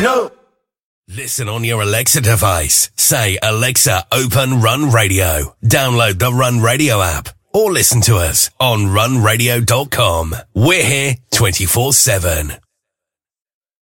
Radio. Listen on your Alexa device. Say, Alexa, open Run Radio. Download the Run Radio app or listen to us on runradio.com. We're here 24/7.